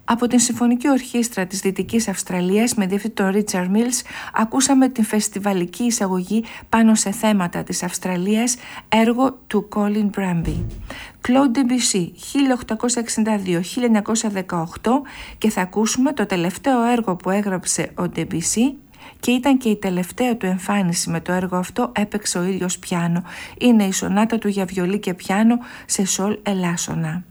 Από την Συμφωνική Ορχήστρα της Δυτικής Αυστραλίας με διευθυντή τον Ρίτσαρντ Μίλς ακούσαμε την φεστιβαλική εισαγωγή πάνω σε θέματα της Αυστραλίας, έργο του Colin Bramby. Claude Debussy 1862-1918 και θα ακούσουμε το τελευταίο έργο που έγραψε ο Debussy και ήταν και η τελευταία του εμφάνιση με το έργο αυτό, έπαιξε ο ίδιος πιάνο. Είναι η σονάτα του για βιολί και πιάνο σε σολ ελάσσονα.